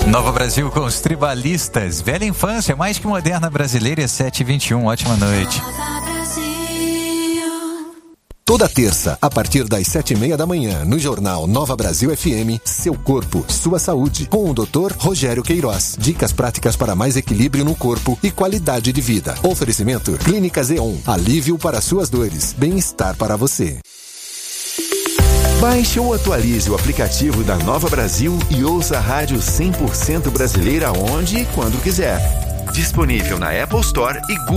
Nova Brasil com os Tribalistas. Velha infância, mais que moderna brasileira, 7h21. Ótima noite. Toda terça, a partir das 7h30 da manhã, no Jornal Nova Brasil FM, Seu Corpo, Sua Saúde, com o Dr. Rogério Queiroz. Dicas práticas para mais equilíbrio no corpo e qualidade de vida. Oferecimento Clínica Zeon. Alívio para suas dores. Bem-estar para você. Baixe ou atualize o aplicativo da Nova Brasil e ouça a rádio 100% brasileira onde e quando quiser. Disponível na Apple Store e Google